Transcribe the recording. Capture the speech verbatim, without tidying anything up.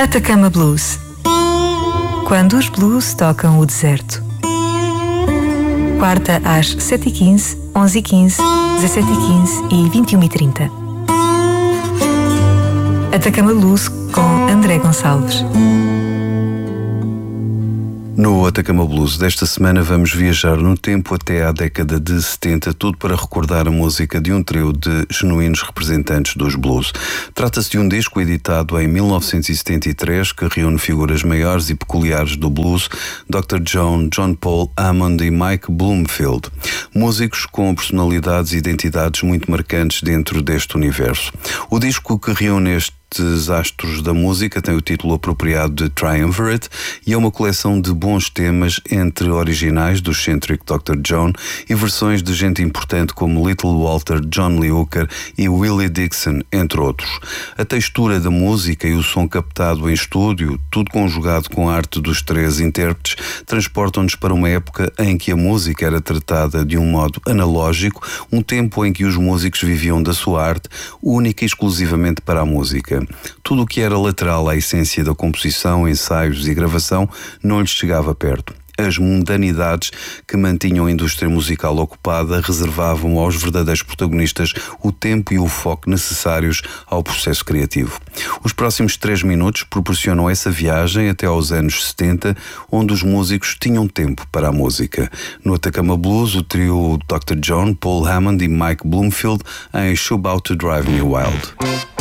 Atacama Blues. Quando os blues tocam o deserto. Quarta às sete e quinze, onze e quinze, dezassete e quinze e vinte e uma e trinta. Atacama Blues com André Gonçalves. No Atacama Blues desta semana vamos viajar no tempo até à década de setenta, tudo para recordar a música de um trio de genuínos representantes dos blues. Trata-se de um disco editado em mil novecentos e setenta e três que reúne figuras maiores e peculiares do blues, doutor John, John Paul, Hammond e Mike Bloomfield. Músicos com personalidades e identidades muito marcantes dentro deste universo. O disco que reúne este Estes astros da música tem o título apropriado de Triumvirate e é uma coleção de bons temas entre originais do excêntrico doutor John e versões de gente importante como Little Walter, John Lee Hooker e Willie Dixon, entre outros. A textura da música e o som captado em estúdio, tudo conjugado com a arte dos três intérpretes, transportam-nos para uma época em que a música era tratada de um modo analógico, um tempo em que os músicos viviam da sua arte, única e exclusivamente para a música. Tudo o que era lateral à essência da composição, ensaios e gravação não lhes chegava perto. As mundanidades que mantinham a indústria musical ocupada reservavam aos verdadeiros protagonistas o tempo e o foco necessários ao processo criativo. Os próximos três minutos proporcionam essa viagem até aos anos setenta, onde os músicos tinham tempo para a música. No Atacama Blues, o trio doutor John, Paul Hammond e Mike Bloomfield em Shoe About to Drive Me Wild.